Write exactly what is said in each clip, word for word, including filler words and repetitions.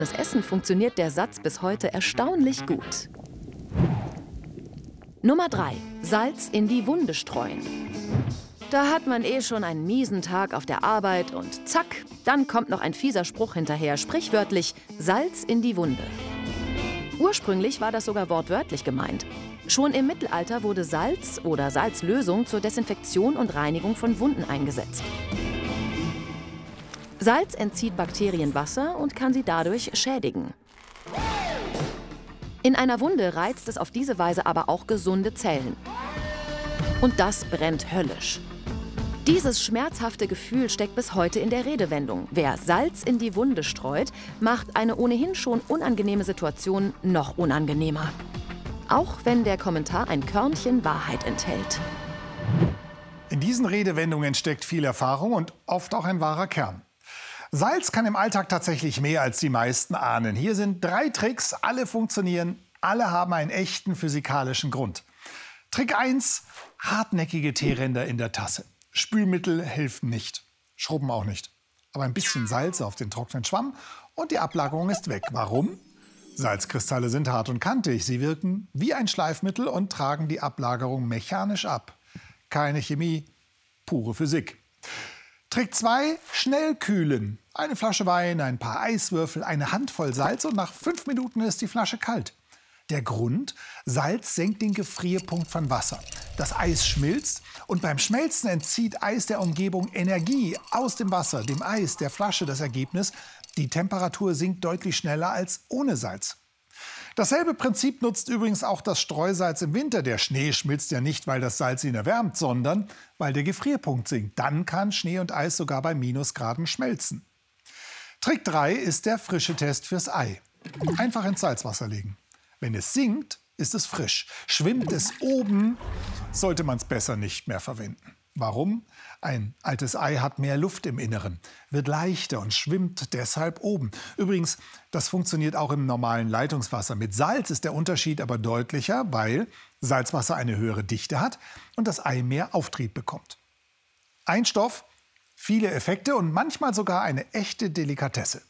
Das Essen funktioniert der Satz bis heute erstaunlich gut. Nummer drei. Salz in die Wunde streuen. Da hat man eh schon einen miesen Tag auf der Arbeit und zack, dann kommt noch ein fieser Spruch hinterher, sprichwörtlich Salz in die Wunde. Ursprünglich war das sogar wortwörtlich gemeint. Schon im Mittelalter wurde Salz oder Salzlösung zur Desinfektion und Reinigung von Wunden eingesetzt. Salz entzieht Bakterien Wasser und kann sie dadurch schädigen. In einer Wunde reizt es auf diese Weise aber auch gesunde Zellen. Und das brennt höllisch. Dieses schmerzhafte Gefühl steckt bis heute in der Redewendung. Wer Salz in die Wunde streut, macht eine ohnehin schon unangenehme Situation noch unangenehmer. Auch wenn der Kommentar ein Körnchen Wahrheit enthält. In diesen Redewendungen steckt viel Erfahrung und oft auch ein wahrer Kern. Salz kann im Alltag tatsächlich mehr, als die meisten ahnen. Hier sind drei Tricks, alle funktionieren, alle haben einen echten physikalischen Grund. Trick eins, hartnäckige Teeränder in der Tasse. Spülmittel helfen nicht, Schrubben auch nicht. Aber ein bisschen Salz auf den trockenen Schwamm und die Ablagerung ist weg. Warum? Salzkristalle sind hart und kantig. Sie wirken wie ein Schleifmittel und tragen die Ablagerung mechanisch ab. Keine Chemie, pure Physik. Trick zwei, schnell kühlen. Eine Flasche Wein, ein paar Eiswürfel, eine Handvoll Salz und nach fünf Minuten ist die Flasche kalt. Der Grund? Salz senkt den Gefrierpunkt von Wasser. Das Eis schmilzt und beim Schmelzen entzieht Eis der Umgebung Energie aus dem Wasser, dem Eis, der Flasche. Das Ergebnis? Die Temperatur sinkt deutlich schneller als ohne Salz. Dasselbe Prinzip nutzt übrigens auch das Streusalz im Winter. Der Schnee schmilzt ja nicht, weil das Salz ihn erwärmt, sondern weil der Gefrierpunkt sinkt. Dann kann Schnee und Eis sogar bei Minusgraden schmelzen. Trick drei ist der Frischetest fürs Ei. Einfach ins Salzwasser legen. Wenn es sinkt, ist es frisch. Schwimmt es oben, sollte man es besser nicht mehr verwenden. Warum? Ein altes Ei hat mehr Luft im Inneren, wird leichter und schwimmt deshalb oben. Übrigens, das funktioniert auch im normalen Leitungswasser. Mit Salz ist der Unterschied aber deutlicher, weil Salzwasser eine höhere Dichte hat und das Ei mehr Auftrieb bekommt. Ein Stoff, viele Effekte und manchmal sogar eine echte Delikatesse.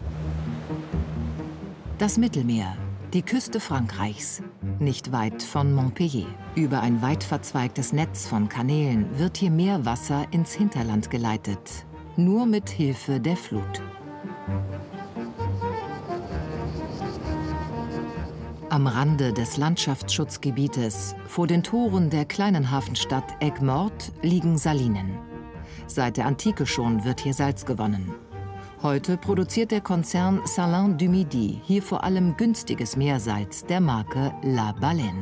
Das Mittelmeer. Die Küste Frankreichs, nicht weit von Montpellier. Über ein weit verzweigtes Netz von Kanälen wird hier Meerwasser ins Hinterland geleitet. Nur mit Hilfe der Flut. Am Rande des Landschaftsschutzgebietes, vor den Toren der kleinen Hafenstadt Aigues-Mortes, liegen Salinen. Seit der Antike schon wird hier Salz gewonnen. Heute produziert der Konzern Salins du Midi hier vor allem günstiges Meersalz der Marke La Baleine.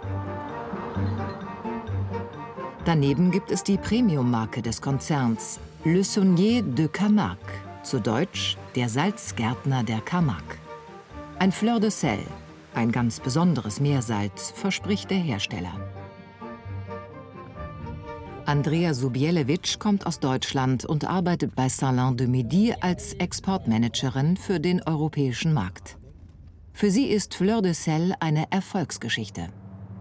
Daneben gibt es die Premium-Marke des Konzerns, Le Saunier de Camargue, zu Deutsch der Salzgärtner der Camargue. Ein Fleur de Sel, ein ganz besonderes Meersalz, verspricht der Hersteller. Andrea Subielewitsch kommt aus Deutschland und arbeitet bei Salins du Midi als Exportmanagerin für den europäischen Markt. Für sie ist Fleur de Sel eine Erfolgsgeschichte.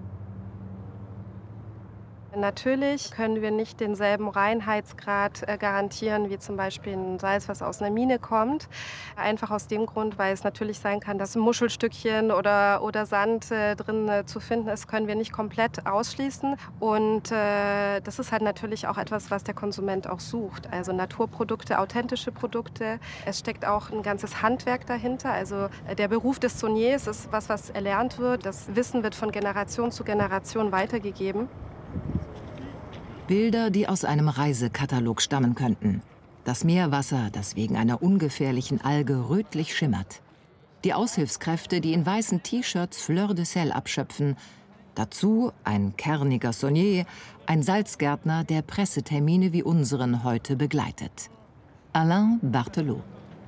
Natürlich können wir nicht denselben Reinheitsgrad äh, garantieren wie zum Beispiel ein Salz, was aus einer Mine kommt. Einfach aus dem Grund, weil es natürlich sein kann, dass Muschelstückchen oder, oder Sand äh, drin äh, zu finden ist, können wir nicht komplett ausschließen. Und äh, das ist halt natürlich auch etwas, was der Konsument auch sucht. Also Naturprodukte, authentische Produkte. Es steckt auch ein ganzes Handwerk dahinter. Also äh, der Beruf des Sauniers ist was, was erlernt wird. Das Wissen wird von Generation zu Generation weitergegeben. Bilder, die aus einem Reisekatalog stammen könnten. Das Meerwasser, das wegen einer ungefährlichen Alge rötlich schimmert. Die Aushilfskräfte, die in weißen T-Shirts Fleur de Sel abschöpfen. Dazu ein kerniger Saunier, ein Salzgärtner, der Pressetermine wie unseren heute begleitet. Alain Barthelot.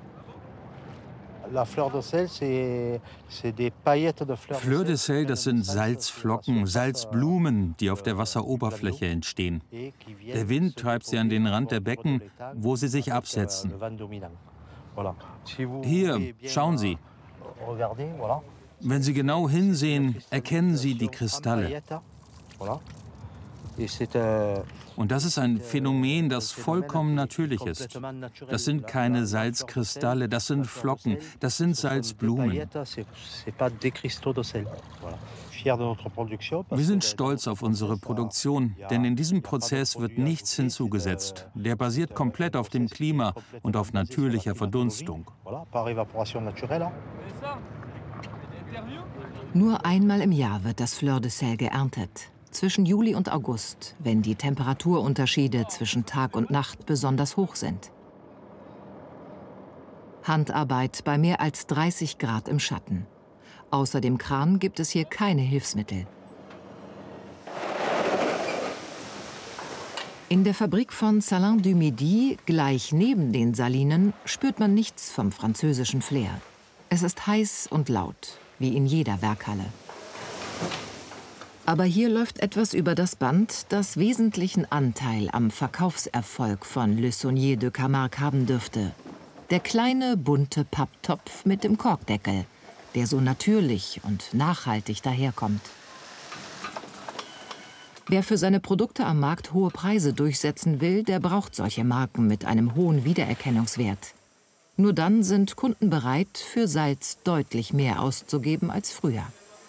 Fleur de Sel, das sind Salzflocken, Salzblumen, die auf der Wasseroberfläche entstehen. Der Wind treibt sie an den Rand der Becken, wo sie sich absetzen. Hier, schauen Sie. Wenn Sie genau hinsehen, erkennen Sie die Kristalle. Und das ist ein Phänomen, das vollkommen natürlich ist. Das sind keine Salzkristalle, das sind Flocken, das sind Salzblumen. Wir sind stolz auf unsere Produktion, denn in diesem Prozess wird nichts hinzugesetzt. Der basiert komplett auf dem Klima und auf natürlicher Verdunstung. Nur einmal im Jahr wird das Fleur de Sel geerntet. Zwischen Juli und August, wenn die Temperaturunterschiede zwischen Tag und Nacht besonders hoch sind. Handarbeit bei mehr als dreißig Grad im Schatten. Außer dem Kran gibt es hier keine Hilfsmittel. In der Fabrik von Salins-du-Midi, gleich neben den Salinen, spürt man nichts vom französischen Flair. Es ist heiß und laut, wie in jeder Werkhalle. Aber hier läuft etwas über das Band, das wesentlichen Anteil am Verkaufserfolg von Le Saunier de Camargue haben dürfte. Der kleine, bunte Papptopf mit dem Korkdeckel, der so natürlich und nachhaltig daherkommt. Wer für seine Produkte am Markt hohe Preise durchsetzen will, der braucht solche Marken mit einem hohen Wiedererkennungswert. Nur dann sind Kunden bereit, für Salz deutlich mehr auszugeben als früher.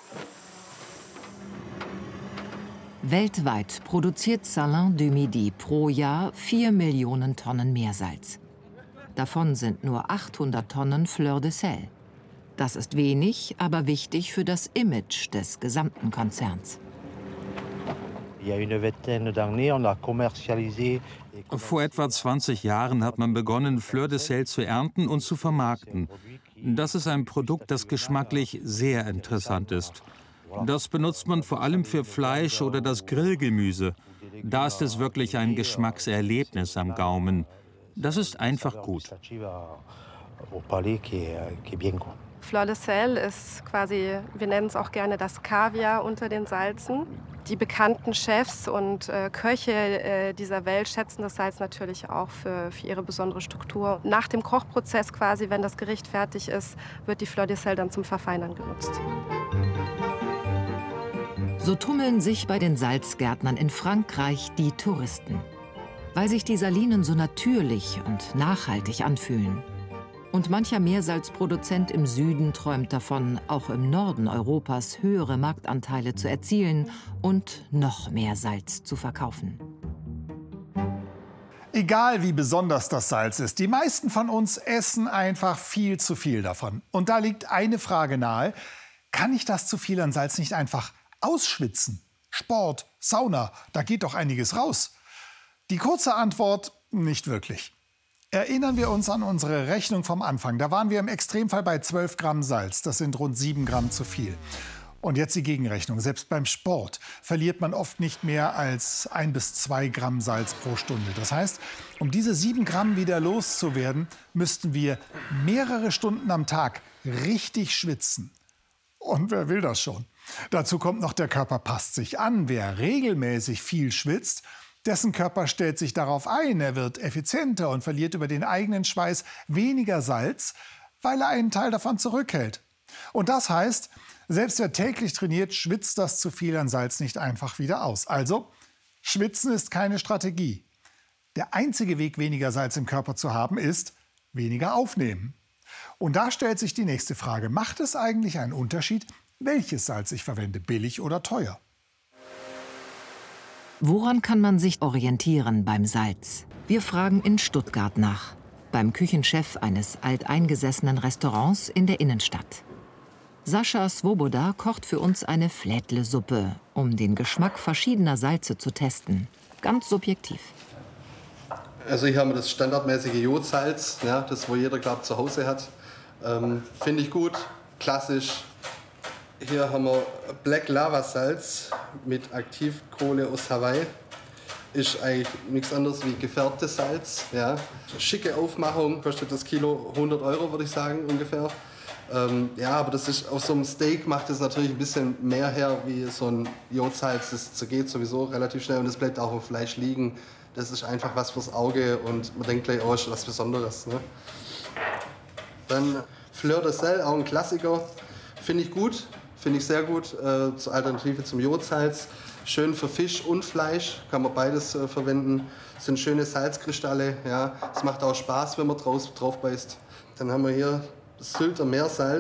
Weltweit produziert Salins-du-Midi pro Jahr vier Millionen Tonnen Meersalz. Davon sind nur achthundert Tonnen Fleur de Sel. Das ist wenig, aber wichtig für das Image des gesamten Konzerns. Vor etwa zwanzig Jahren hat man begonnen, Fleur de Sel zu ernten und zu vermarkten. Das ist ein Produkt, das geschmacklich sehr interessant ist. Das benutzt man vor allem für Fleisch oder das Grillgemüse. Da ist es wirklich ein Geschmackserlebnis am Gaumen. Das ist einfach gut. Fleur de Sel ist quasi, wir nennen es auch gerne das Kaviar unter den Salzen. Die bekannten Chefs und äh, Köche äh, dieser Welt schätzen das Salz natürlich auch für, für ihre besondere Struktur. Nach dem Kochprozess quasi, wenn das Gericht fertig ist, wird die Fleur de Sel dann zum Verfeinern genutzt. So tummeln sich bei den Salzgärtnern in Frankreich die Touristen, weil sich die Salinen so natürlich und nachhaltig anfühlen. Und mancher Meersalzproduzent im Süden träumt davon, auch im Norden Europas höhere Marktanteile zu erzielen und noch mehr Salz zu verkaufen. Egal wie besonders das Salz ist, die meisten von uns essen einfach viel zu viel davon. Und da liegt eine Frage nahe: Kann ich das zu viel an Salz nicht einfach ausschwitzen? Sport, Sauna, da geht doch einiges raus. Die kurze Antwort: nicht wirklich. Erinnern wir uns an unsere Rechnung vom Anfang. Da waren wir im Extremfall bei zwölf Gramm Salz. Das sind rund sieben Gramm zu viel. Und jetzt die Gegenrechnung. Selbst beim Sport verliert man oft nicht mehr als ein bis zwei Gramm Salz pro Stunde. Das heißt, um diese sieben Gramm wieder loszuwerden, müssten wir mehrere Stunden am Tag richtig schwitzen. Und wer will das schon? Dazu kommt noch, der Körper passt sich an. Wer regelmäßig viel schwitzt, dessen Körper stellt sich darauf ein. Er wird effizienter und verliert über den eigenen Schweiß weniger Salz, weil er einen Teil davon zurückhält. Und das heißt, selbst wer täglich trainiert, schwitzt das zu viel an Salz nicht einfach wieder aus. Also, schwitzen ist keine Strategie. Der einzige Weg, weniger Salz im Körper zu haben, ist weniger aufnehmen. Und da stellt sich die nächste Frage: Macht es eigentlich einen Unterschied, welches Salz ich verwende, billig oder teuer? Woran kann man sich orientieren beim Salz? Wir fragen in Stuttgart nach, beim Küchenchef eines alteingesessenen Restaurants in der Innenstadt. Sascha Svoboda kocht für uns eine Flädle-Suppe, um den Geschmack verschiedener Salze zu testen. Ganz subjektiv. Also hier haben wir das standardmäßige Jodsalz, ja, das wo jeder, glaube ich, zu Hause hat. Ähm, Finde ich gut, klassisch. Hier haben wir Black Lava Salz mit Aktivkohle aus Hawaii. Ist eigentlich nichts anderes wie gefärbtes Salz. Ja. Schicke Aufmachung, kostet das Kilo hundert Euro, würde ich sagen, ungefähr. Ähm, ja, aber das ist, auf so einem Steak macht es natürlich ein bisschen mehr her, wie so ein Jodsalz. Das zergeht sowieso relativ schnell und das bleibt auch im Fleisch liegen. Das ist einfach was fürs Auge und man denkt gleich, oh, ist was Besonderes. Ne? Dann Fleur de Sel, auch ein Klassiker. Finde ich gut. Finde ich sehr gut, äh, zur Alternative zum Jodsalz. Schön für Fisch und Fleisch, kann man beides äh, verwenden. Das sind schöne Salzkristalle, ja. Es macht auch Spaß, wenn man draus, drauf beißt. Dann haben wir hier das Sylter Meersalz.